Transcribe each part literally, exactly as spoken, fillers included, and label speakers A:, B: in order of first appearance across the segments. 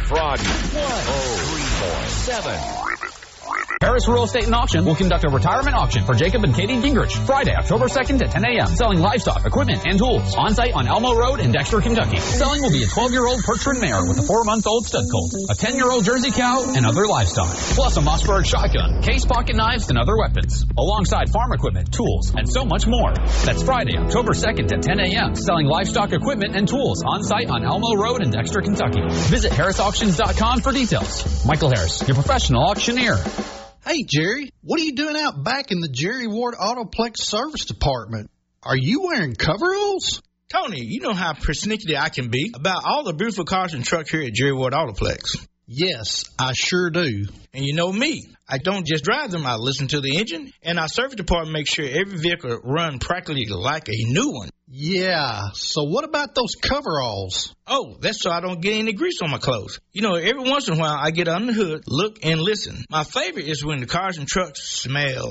A: Froggy one oh three point seven.
B: Harris Real Estate and Auction will conduct a retirement auction for Jacob and Katie Gingrich Friday, October second at ten a.m. Selling livestock, equipment, and tools. On-site on Elmo Road in Dexter, Kentucky. Selling will be a twelve-year-old Percheron mare with a four-month-old stud colt, a ten-year-old Jersey cow, and other livestock. Plus a Mossberg shotgun, case pocket knives, and other weapons. Alongside farm equipment, tools, and so much more. That's Friday, October second at ten a.m. Selling livestock, equipment, and tools on-site on Elmo Road in Dexter, Kentucky. Visit harris auctions dot com for details. Michael Harris, your professional auctioneer.
C: Hey, Jerry, what are you doing out back in the Jerry Ward Autoplex Service Department? Are you wearing coveralls?
D: Tony, you know how persnickety I can be about all the beautiful cars and trucks here at Jerry Ward Autoplex.
C: Yes, I sure do.
D: And you know me. I don't just drive them. I listen to the engine, and our service department makes sure every vehicle runs practically like a new one.
C: Yeah, so what about those coveralls?
D: Oh, that's so I don't get any grease on my clothes. You know, every once in a while, I get under the hood, look, and listen. My favorite is when the cars and trucks smell,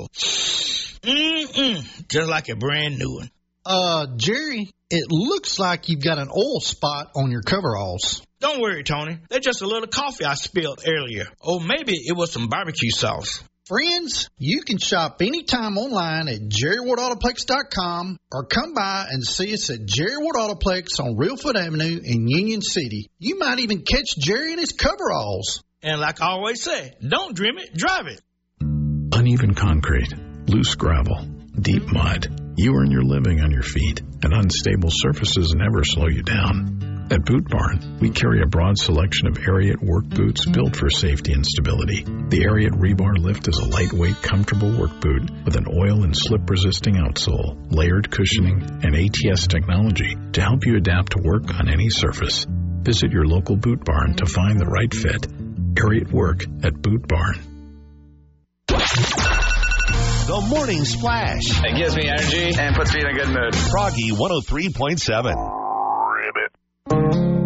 D: mm-mm, just like a brand new one.
C: Uh, Jerry, it looks like you've got an oil spot on your coveralls.
D: Don't worry, Tony. They're just a little coffee I spilled earlier. Or maybe it was some barbecue sauce.
C: Friends, you can shop anytime online at jerry ward autoplex dot com or come by and see us at Jerry Ward Autoplex on Reelfoot Avenue in Union City. You might even catch Jerry in his coveralls.
D: And like I always say, don't dream it, drive it.
E: Uneven concrete, loose gravel, deep mud. You earn your living on your feet, and unstable surfaces never slow you down. At Boot Barn, we carry a broad selection of Ariat work boots built for safety and stability. The Ariat Rebar Lift is a lightweight, comfortable work boot with an oil and slip-resisting outsole, layered cushioning, and A T S technology to help you adapt to work on any surface. Visit your local Boot Barn to find the right fit. Ariat Work at Boot Barn.
A: The Morning Splash.
F: It gives me energy and puts me in a good mood.
A: Froggy one oh three point seven.